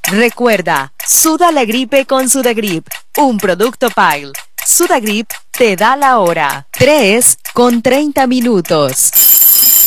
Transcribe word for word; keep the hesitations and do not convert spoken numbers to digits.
Recuerda, suda la gripe con Sudagrip, un producto Pile. Sudagrip te da la hora. tres con treinta minutos.